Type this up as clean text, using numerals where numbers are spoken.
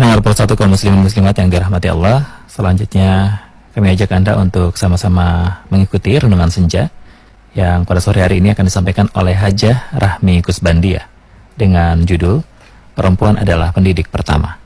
Pendengar persatu kaum muslimin muslimat yang dirahmati Allah, selanjutnya kami ajak Anda untuk sama-sama mengikuti renungan senja yang pada sore hari ini akan disampaikan oleh Hajah Rahmi Kusbandia dengan judul Perempuan Adalah Pendidik Pertama.